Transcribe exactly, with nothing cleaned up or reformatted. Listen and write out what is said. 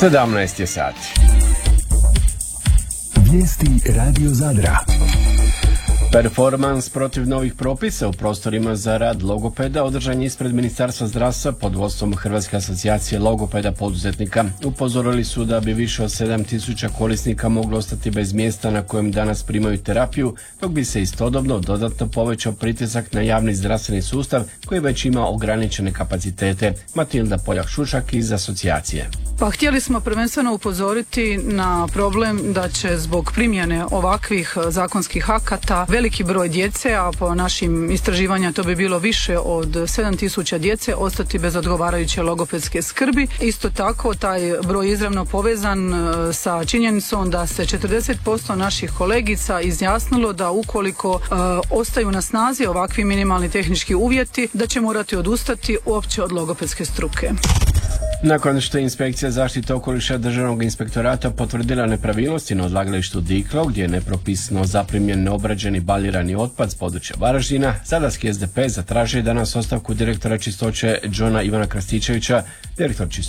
sedamnaest je sati. Vijesti Radio Zadra. Performans protiv novih propisa u prostorima za rad logopeda održan je ispred Ministarstva zdravstva pod vodstvom Hrvatske asocijacije logopeda poduzetnika. Upozorili su da bi više od sedam tisuća korisnika moglo ostati bez mjesta na kojem danas primaju terapiju, dok bi se istodobno dodatno povećao pritisak na javni zdravstveni sustav koji već ima ograničene kapacitete. Matilda Poljak-Šušak iz asocijacije. Pa htjeli smo prvenstveno upozoriti na problem da će zbog primjene ovakvih zakonskih akata veliki broj djece, a po našim istraživanjima to bi bilo više od sedam tisuća djece, ostati bez odgovarajuće logopedske skrbi. Isto tako, taj broj izravno povezan sa činjenicom da se četrdeset posto naših kolegica izjasnilo da ukoliko e, ostaju na snazi ovakvi minimalni tehnički uvjeti, da će morati odustati uopće od logopedske struke. Nakon što je Inspekcija zaštite okoliša Državnog inspektorata potvrdila nepravilnosti na odlagalištu Diklo, gdje je nepropisno zaprimljen neobrađeni balirani otpad s područja Varaždina, Zadarski S D P zatražio je danas ostavku direktora čistoće Džona Ivana Krastičevića. Direktor čistoće